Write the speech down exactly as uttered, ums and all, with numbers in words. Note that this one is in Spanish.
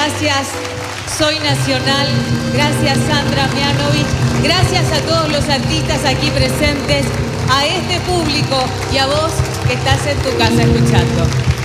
Gracias, Soy Nacional. Gracias, Sandra Mianovich. Gracias a todos los artistas aquí presentes, a este público y a vos que estás en tu casa escuchando.